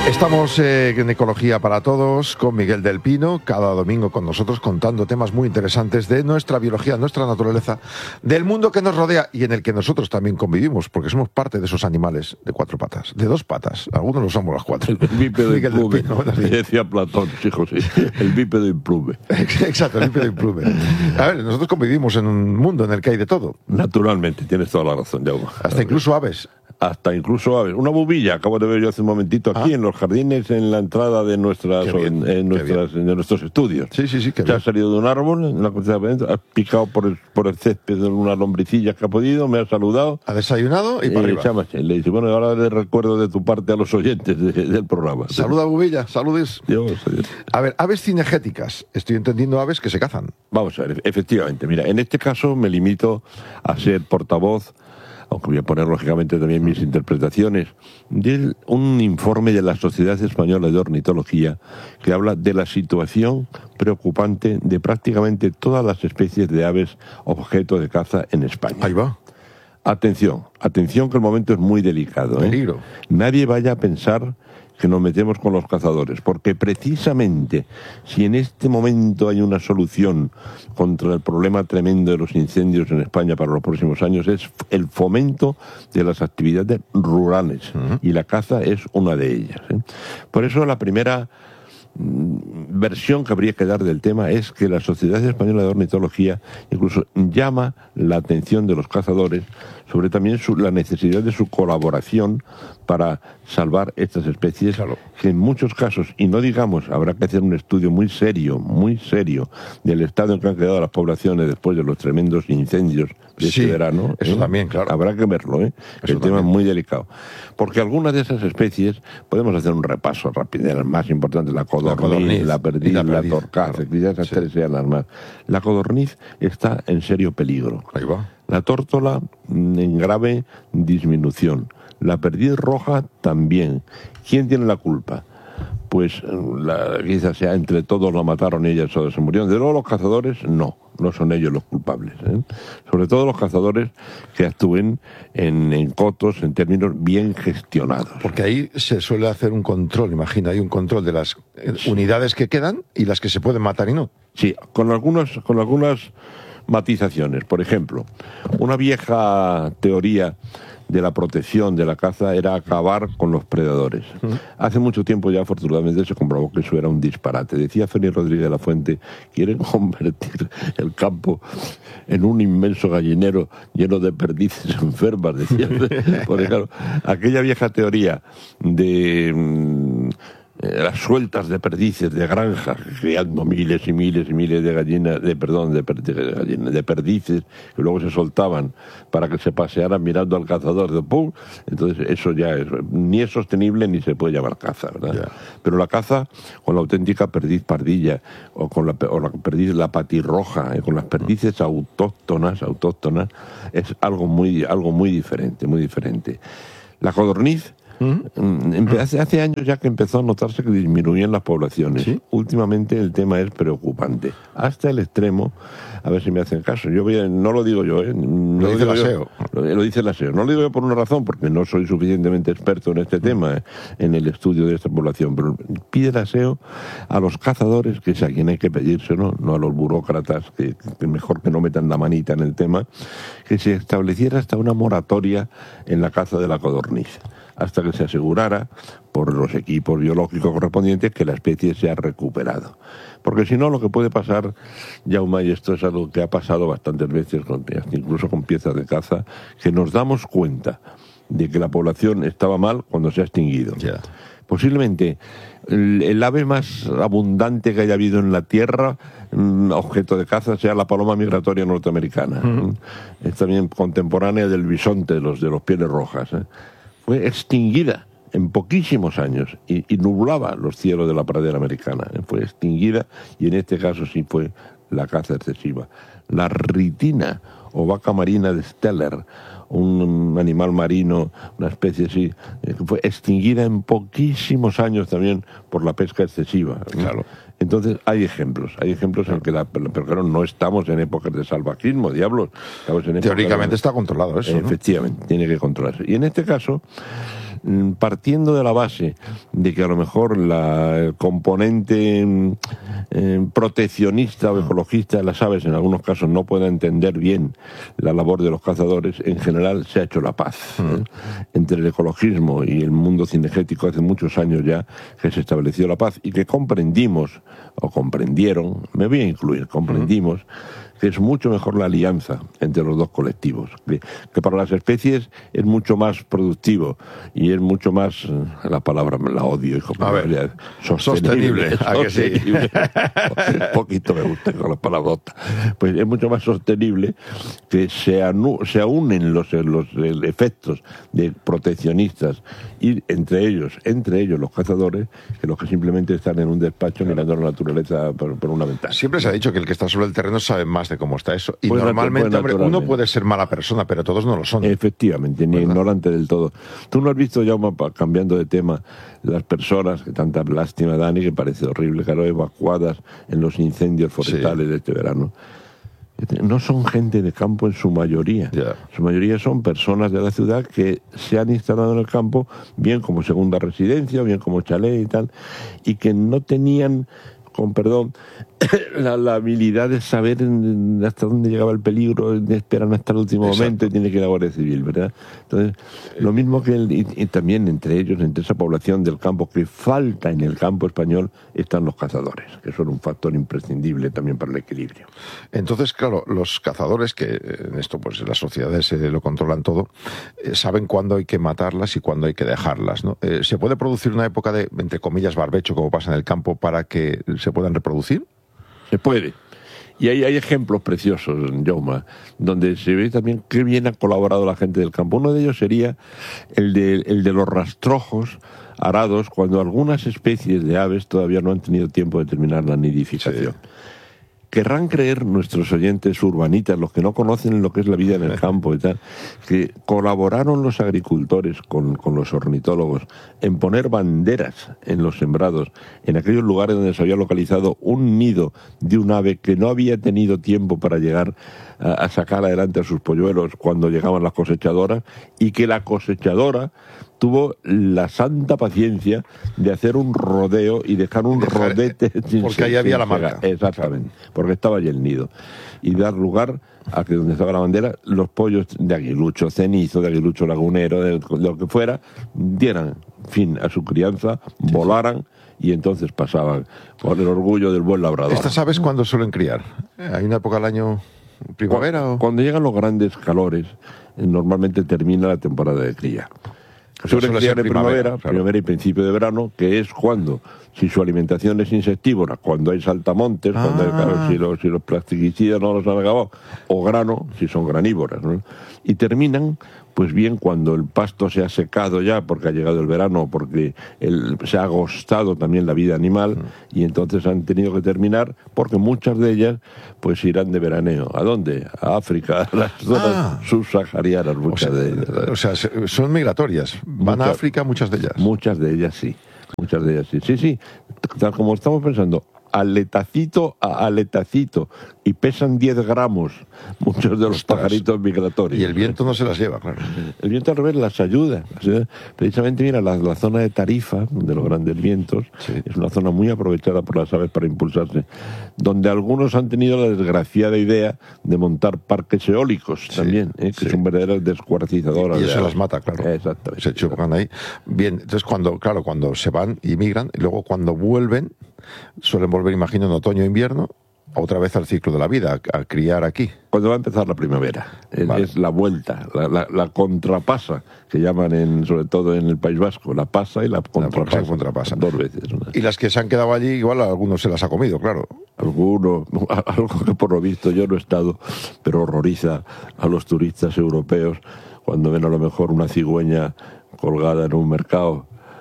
Estamos en Ecología para Todos con Miguel del Pino, cada domingo con nosotros contando temas muy interesantes de nuestra biología, nuestra naturaleza, del mundo que nos rodea y en el que nosotros también convivimos, porque somos parte de esos animales de cuatro patas, de dos patas, algunos lo somos las cuatro. El bípedo implume, Pino, decía Platón, hijo, sí, el bípedo implume. Exacto, el bípedo implume. A ver, nosotros convivimos en un mundo en el que hay de todo. Naturalmente, tienes toda la razón, Jaume. Hasta incluso aves. Hasta incluso aves. Una bubilla, acabo de ver yo hace un momentito aquí en los jardines, en la entrada de de nuestros estudios. Sí, que ha salido de un árbol, en la cocina de adentro, ha picado por el césped de una lombricilla que ha podido, me ha saludado. Ha desayunado y para arriba. Le dice, bueno, ahora le recuerdo de tu parte a los oyentes del programa. Saluda, bubilla, saludes. Dios. A ver, aves cinegéticas. Estoy entendiendo aves que se cazan. Vamos a ver, efectivamente. Mira, en este caso me limito a ser portavoz, aunque voy a poner lógicamente también mis interpretaciones, de un informe de la Sociedad Española de Ornitología que habla de la situación preocupante de prácticamente todas las especies de aves objeto de caza en España. Ahí va. Atención que el momento es muy delicado. Peligro. Nadie vaya a pensar que nos metemos con los cazadores, porque precisamente si en este momento hay una solución contra el problema tremendo de los incendios en España para los próximos años, es el fomento de las actividades rurales, y la caza es una de ellas. Por eso la primera versión que habría que dar del tema es que la Sociedad Española de Ornitología incluso llama la atención de los cazadores sobre también la necesidad de su colaboración para salvar estas especies, claro, que en muchos casos, y no digamos, habrá que hacer un estudio muy serio del estado en que han quedado las poblaciones después de los tremendos incendios de este verano. Eso también, claro. Habrá que verlo, el tema es muy delicado. Porque algunas de esas especies, podemos hacer un repaso rápido, las más importantes, la codorniz, la perdiz, la torcaz, claro, quizás tres sean las más. La codorniz está en serio peligro. Ahí va. La tórtola en grave disminución. La perdiz roja también. ¿Quién tiene la culpa? Pues quizás sea entre todos la mataron y ellas todas se murieron. De luego los cazadores no son ellos los culpables. Sobre todo los cazadores que actúen en cotos, en términos bien gestionados. Porque ahí se suele hacer un control, imagina, hay un control de las unidades que quedan y las que se pueden matar y no. Sí, con algunas matizaciones. Por ejemplo, una vieja teoría de la protección de la caza era acabar con los predadores. Hace mucho tiempo ya, afortunadamente, se comprobó que eso era un disparate. Decía Félix Rodríguez de la Fuente, quieren convertir el campo en un inmenso gallinero lleno de perdices enfermas, decía. Porque claro, aquella vieja teoría de las sueltas de perdices de granja, creando miles y miles y miles de gallinas, de perdices, que luego se soltaban para que se pasearan mirando al cazador de ¡pum! Entonces eso ya ni es sostenible ni se puede llamar caza, ¿verdad? Yeah. Pero la caza con la auténtica perdiz pardilla o con la perdiz la patirroja, con las perdices autóctonas, es algo muy diferente. La codorniz, hace años ya que empezó a notarse que disminuían las poblaciones. ¿Sí? Últimamente el tema es preocupante. Hasta el extremo, a ver si me hacen caso. No lo digo yo, lo dice la SEO. Lo dice la SEO. No lo digo yo por una razón, porque no soy suficientemente experto en este tema, en el estudio de esta población, pero pide la SEO a los cazadores, que es a quien hay que pedírselo, no a los burócratas, que mejor que no metan la manita en el tema, que se estableciera hasta una moratoria en la caza de la codorniz, hasta que se asegurara por los equipos biológicos correspondientes que la especie se ha recuperado. Porque si no, lo que puede pasar, Jaume, y esto es algo que ha pasado bastantes veces, incluso con piezas de caza, que nos damos cuenta de que la población estaba mal cuando se ha extinguido. Yeah. Posiblemente el ave más abundante que haya habido en la Tierra, objeto de caza, sea la paloma migratoria norteamericana. Es también contemporánea del bisonte, de los pieles rojas. Fue extinguida en poquísimos años y nublaba los cielos de la pradera americana. Fue extinguida y en este caso sí fue la caza excesiva. La ritina o vaca marina de Steller, un animal marino, una especie así, que fue extinguida en poquísimos años también por la pesca excesiva. Claro. Entonces hay ejemplos en que pero claro, no estamos en épocas de salvajismo, diablos. Teóricamente está controlado eso, efectivamente, ¿no? Tiene que controlarse. Y en este caso, partiendo de la base de que a lo mejor el componente proteccionista o ecologista de las aves en algunos casos no pueda entender bien la labor de los cazadores, en general se ha hecho la paz entre el ecologismo y el mundo cinegético. Hace muchos años ya que se estableció la paz y que comprendimos, o comprendieron, me voy a incluir, comprendimos que es mucho mejor la alianza entre los dos colectivos, que para las especies es mucho más productivo y es mucho más, la palabra me la odio, hijo, sostenible. ¿A que sí? Un poquito me gusta con las palabrotas. Pues es mucho más sostenible que se unen los efectos de proteccionistas y entre ellos los cazadores, que los que simplemente están en un despacho mirando la naturaleza por una ventana. Siempre se ha dicho que el que está sobre el terreno sabe más de cómo está eso. Y pues normalmente, hombre, uno puede ser mala persona, pero todos no lo son. Efectivamente, ni ignorante del todo. Tú no has visto, Jaume, cambiando de tema, las personas, que tanta lástima, Dani, que parece horrible, claro, evacuadas en los incendios forestales de este verano. No son gente de campo en su mayoría. Su mayoría son personas de la ciudad que se han instalado en el campo, bien como segunda residencia, bien como chalet y tal, y que no tenían, con perdón, la habilidad de saber hasta dónde llegaba el peligro, esperan hasta el último momento y tiene que ir a la Guardia Civil, ¿verdad? Entonces, lo mismo que y también entre ellos, entre esa población del campo que falta en el campo español, están los cazadores, que son un factor imprescindible también para el equilibrio. Entonces, claro, los cazadores, que en esto pues las sociedades lo controlan todo, saben cuándo hay que matarlas y cuándo hay que dejarlas, ¿no? ¿Se puede producir una época de, entre comillas, barbecho, como pasa en el campo, para que se puedan reproducir? Se puede. Y hay ejemplos preciosos, Jaume, donde se ve también qué bien ha colaborado la gente del campo. Uno de ellos sería el de los rastrojos arados, cuando algunas especies de aves todavía no han tenido tiempo de terminar la nidificación. Sí. Querrán creer nuestros oyentes urbanitas, los que no conocen lo que es la vida en el campo y tal, que colaboraron los agricultores con los ornitólogos en poner banderas en los sembrados, en aquellos lugares donde se había localizado un nido de un ave que no había tenido tiempo para llegar a sacar adelante a sus polluelos cuando llegaban las cosechadoras, y que la cosechadora tuvo la santa paciencia de hacer un rodeo y dejar un rodete. Porque ahí había la marca. Exactamente, porque estaba allí el nido. Y dar lugar a que donde estaba la bandera, los pollos de aguilucho cenizo, de aguilucho lagunero, de lo que fuera, dieran fin a su crianza, volaran y entonces pasaban por el orgullo del buen labrador. ¿Estas aves cuándo suelen criar? ¿Hay una época del año, primavera? Cuando llegan los grandes calores, normalmente termina la temporada de cría. Suele criar en primavera y principio de verano, que es cuando, si su alimentación es insectívora, cuando hay saltamontes, cuando hay, claro, si los plastiquicidas no los han acabado, o grano, si son granívoras, ¿no? Y terminan, pues bien, cuando el pasto se ha secado ya, porque ha llegado el verano, porque se ha agostado también la vida animal, y entonces han tenido que terminar, porque muchas de ellas, pues irán de veraneo. ¿A dónde? A África, a las zonas subsaharianas, muchas de ellas. O sea, son migratorias. Van a África muchas de ellas. Muchas de ellas sí. Muchas de ellas sí. Sí, sí. Tal como estamos pensando, aletacito a aletacito, y pesan 10 gramos muchos de los pajaritos migratorios. Y el viento no se las lleva, claro. El viento al revés las ayuda. Precisamente, mira, la zona de Tarifa, de los grandes vientos, es una zona muy aprovechada por las aves para impulsarse, donde algunos han tenido la desgraciada idea de montar parques eólicos también, que son verdaderas descuartizadoras. Y eso las mata, claro. Exactamente. Se chupan ahí. Bien, entonces cuando se van y migran, y luego cuando vuelven, suelen volver, imagino, en otoño e invierno, otra vez al ciclo de la vida, a criar aquí. Cuando va a empezar la primavera, es la vuelta, la contrapasa, que llaman sobre todo en el País Vasco, la pasa y la contrapasa. 2 veces. Y las que se han quedado allí, igual a algunos se las ha comido, claro. Algo que por lo visto yo no he estado, pero horroriza a los turistas europeos cuando ven a lo mejor una cigüeña colgada en un mercado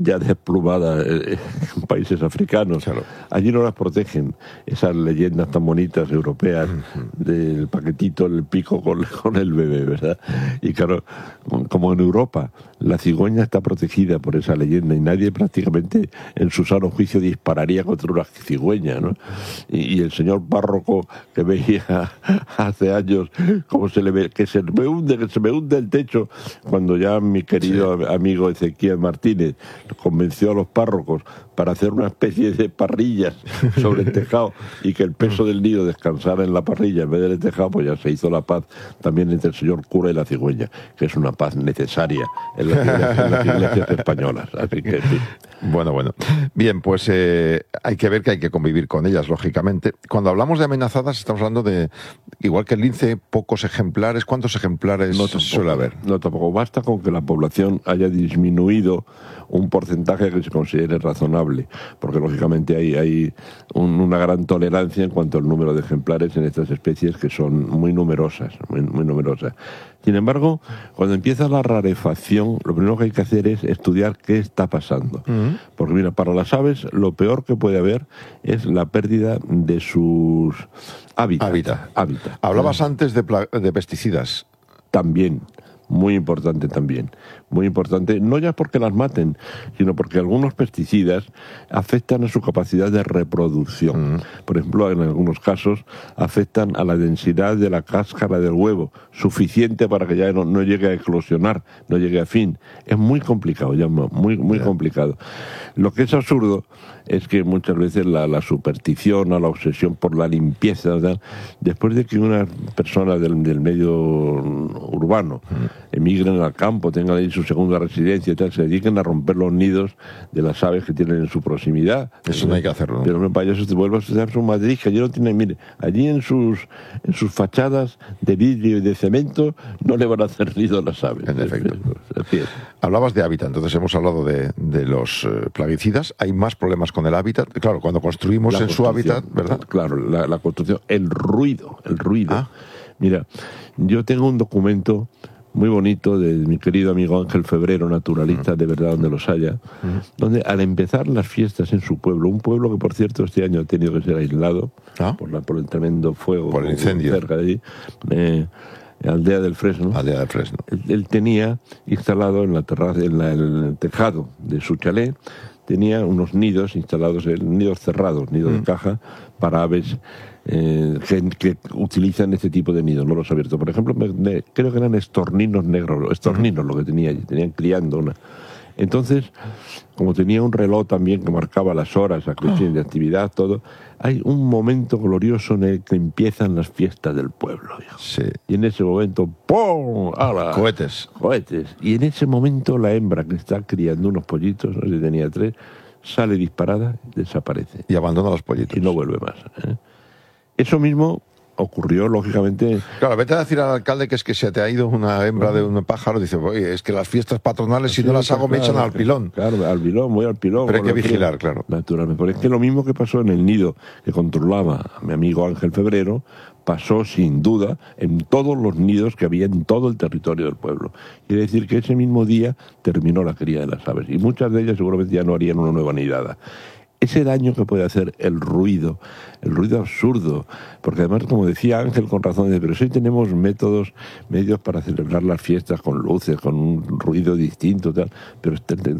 ya desplumadas en países africanos. Claro. Allí no las protegen esas leyendas tan bonitas europeas del paquetito, el pico con el bebé, ¿verdad? Y claro, como en Europa, la cigüeña está protegida por esa leyenda y nadie prácticamente en su sano juicio dispararía contra una cigüeña, ¿no? Y el señor párroco que veía hace años cómo se le ve, que se me hunde el techo, cuando ya mi querido amigo Ezequiel Martínez convenció a los párrocos para hacer una especie de parrillas sobre el tejado y que el peso del nido descansara en la parrilla en vez del tejado, pues ya se hizo la paz también entre el señor cura y la cigüeña, que es una paz necesaria en las iglesias españolas. Así que sí. Bueno. Bien, pues hay que ver que hay que convivir con ellas, lógicamente. Cuando hablamos de amenazadas, estamos hablando de, igual que el lince, pocos ejemplares. ¿Cuántos ejemplares suele haber? No, tampoco. Basta con que la población haya disminuido un porcentaje que se considere razonable, porque lógicamente hay una gran tolerancia en cuanto al número de ejemplares en estas especies que son muy numerosas, muy numerosas. Sin embargo, cuando empieza la rarefacción, lo primero que hay que hacer es estudiar qué está pasando. Porque mira, para las aves lo peor que puede haber es la pérdida de sus hábitats. Hablabas antes de pesticidas. También. Muy importante también, muy importante, no ya porque las maten, sino porque algunos pesticidas afectan a su capacidad de reproducción. Por ejemplo, en algunos casos afectan a la densidad de la cáscara del huevo, suficiente para que ya no llegue a eclosionar, no llegue a fin. Es muy complicado, ya muy complicado. Lo que es absurdo es que muchas veces la superstición o la obsesión por la limpieza, ¿verdad? Después de que una persona del medio urbano emigren al campo, tengan ahí su segunda residencia y tal, se dediquen a romper los nidos de las aves que tienen en su proximidad. Eso no hay que hacerlo, ¿no? Pero no, para eso te vuelve a asociar su Madrid, que allí no tiene, mire, allí en sus fachadas de vidrio y de cemento no le van a hacer nido a las aves. En efecto. Hablabas de hábitat, entonces hemos hablado de los plaguicidas. Hay más problemas con el hábitat. Claro, cuando construimos en su hábitat, ¿verdad? Claro, la construcción, el ruido. Mira, yo tengo un documento muy bonito de mi querido amigo Ángel Febrero, naturalista de verdad donde los haya, donde al empezar las fiestas en su pueblo, un pueblo que por cierto este año ha tenido que ser aislado por el tremendo fuego, por el incendio cerca de allí, Aldea del Fresno. Él tenía instalado en la terraza, en el tejado de su chalet, tenía unos nidos instalados, nidos cerrados, nidos de caja, para aves que utilizan este tipo de nidos, no los abiertos. Por ejemplo, creo que eran estorninos negros, lo que tenía allí, tenían criando una. Entonces, como tenía un reloj también que marcaba las horas de actividad, todo, hay un momento glorioso en el que empiezan las fiestas del pueblo. Sí. Y en ese momento, ¡pum! ¡Hala! Cohetes. Y en ese momento la hembra que está criando unos pollitos, no sé si tenía 3, sale disparada, desaparece. Y abandona los pollitos. Y no vuelve más. Eso mismo ocurrió, lógicamente... Claro, vete a decir al alcalde que es que se te ha ido una hembra de un pájaro, dice, oye, es que las fiestas patronales, si no las hago, me echan al pilón. Claro, al pilón, voy al pilón. Pero hay que vigilar, claro. Naturalmente. Porque es que lo mismo que pasó en el nido que controlaba mi amigo Ángel Febrero, pasó sin duda en todos los nidos que había en todo el territorio del pueblo. Quiere decir que ese mismo día terminó la cría de las aves y muchas de ellas seguramente ya no harían una nueva nidada. Ese daño que puede hacer el ruido absurdo, porque además, como decía Ángel con razón, pero sí tenemos medios para celebrar las fiestas con luces, con un ruido distinto, tal, pero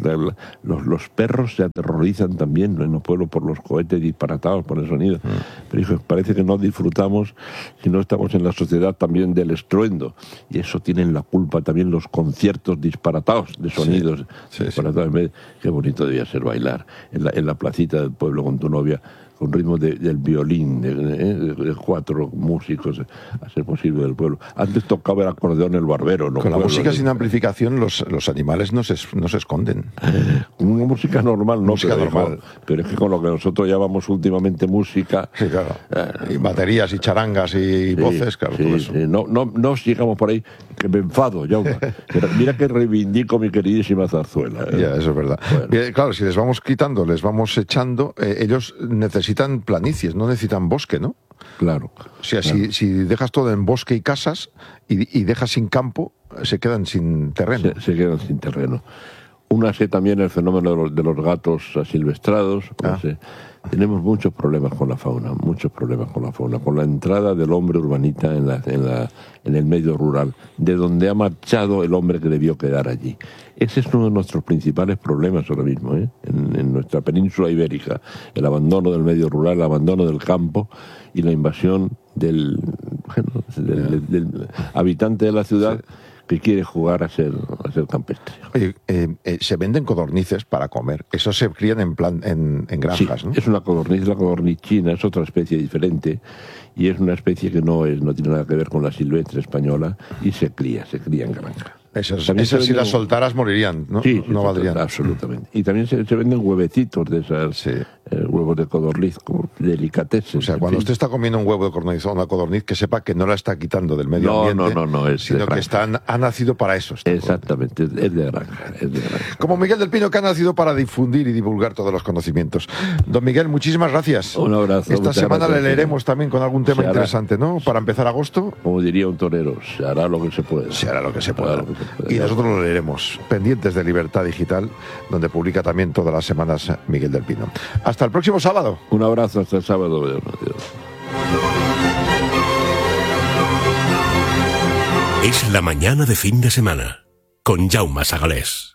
los perros se aterrorizan también en los pueblos por los cohetes disparatados, por el sonido. Pero hijo, parece que no disfrutamos si no estamos en la sociedad también del estruendo, y eso tienen la culpa también los conciertos disparatados de sonidos disparatados. Sí. Qué bonito debía ser bailar en la placita del pueblo con tu novia, con ritmo del violín, de 4 músicos, a ser posible del pueblo. Antes tocaba el acordeón el barbero. ¿No? Con la música sin amplificación los animales no se esconden. Con una música normal, no. Pero es que con lo que nosotros llamamos últimamente música... Sí, claro. Y baterías y charangas y voces, claro, todo eso. No sigamos por ahí, que me enfado, Jaume. Pero mira que reivindico mi queridísima zarzuela. Ya, eso es verdad. Bueno. Bien, claro, si les vamos quitando, les vamos echando, ellos necesitan planicies, no necesitan bosque, ¿no? Claro. O sea, claro. Si dejas todo en bosque y casas y dejas sin campo, se quedan sin terreno. Se quedan sin terreno. Únase también el fenómeno de los gatos asilvestrados. Tenemos muchos problemas con la fauna, con la entrada del hombre urbanita en el medio rural, de donde ha marchado el hombre que debió quedar allí. Ese es uno de nuestros principales problemas ahora mismo, en nuestra península ibérica, el abandono del medio rural, el abandono del campo y la invasión del habitante de la ciudad. Sí. Que quiere jugar a ser campestre. Oye, se venden codornices para comer. Eso se crían en granjas, sí, ¿no? Es una codorniz, la codorniz china, es otra especie diferente y es una especie que no tiene nada que ver con la silvestre española y se cría en granja. Esas si las soltaras morirían, ¿no? Sí, no valdrían. Absolutamente. Y también se venden huevecitos de esas, sí. Huevos de codorniz, como delicatessen. O sea, cuando usted está comiendo un huevo de codorniz o una codorniz, que sepa que no la está quitando del medio ambiente, sino que ha nacido para eso. Exactamente, es de granja. Como Miguel del Pino, que ha nacido para difundir y divulgar todos los conocimientos. Don Miguel, muchísimas gracias. Un abrazo. Esta semana le leeremos también con algún tema interesante, ¿no? Para empezar agosto. Como diría un torero, se hará lo que se pueda. Se hará lo que se pueda. Y nosotros lo leeremos, pendientes de Libertad Digital, donde publica también todas las semanas Miguel del Pino. Hasta el próximo sábado. Un abrazo, hasta el sábado. Adiós. Es la mañana de fin de semana, con Jaume Sagalés.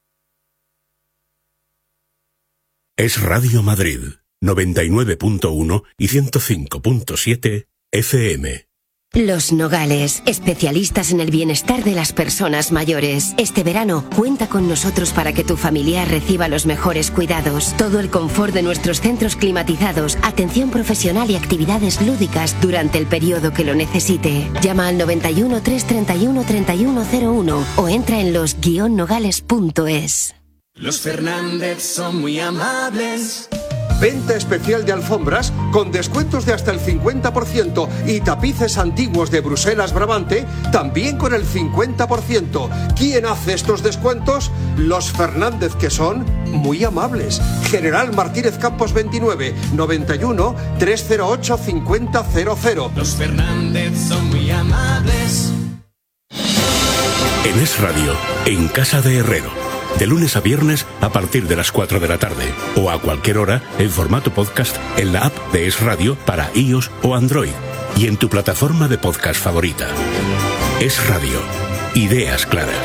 Es Radio Madrid, 99.1 y 105.7 FM. Los Nogales, especialistas en el bienestar de las personas mayores. Este verano, cuenta con nosotros para que tu familiar reciba los mejores cuidados. Todo el confort de nuestros centros climatizados, atención profesional y actividades lúdicas durante el periodo que lo necesite. Llama al 91 331 3101 o entra en los-nogales.es. Los Fernández son muy amables. Venta especial de alfombras con descuentos de hasta el 50% y tapices antiguos de Bruselas Brabante también con el 50%. ¿Quién hace estos descuentos? Los Fernández, que son muy amables. General Martínez Campos 29, 91 308 5000. Los Fernández son muy amables. En Es Radio, en Casa de Herrero. De lunes a viernes a partir de las 4 de la tarde o a cualquier hora en formato podcast en la app de Es Radio para iOS o Android y en tu plataforma de podcast favorita. Es Radio. Ideas claras.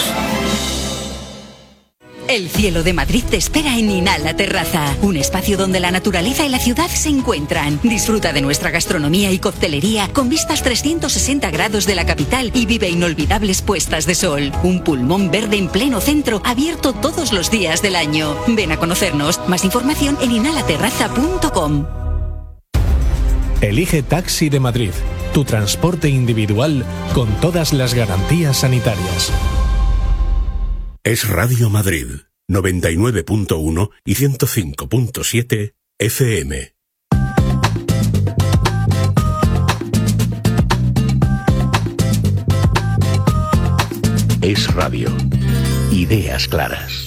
El cielo de Madrid te espera en Inhala Terraza, un espacio donde la naturaleza y la ciudad se encuentran. Disfruta de nuestra gastronomía y coctelería con vistas 360 grados de la capital y vive inolvidables puestas de sol. Un pulmón verde en pleno centro, abierto todos los días del año. Ven a conocernos. Más información en inhalaterraza.com. Elige Taxi de Madrid, tu transporte individual con todas las garantías sanitarias. Es Radio Madrid, 99.1 y 105.7 FM. Es Radio. Ideas claras.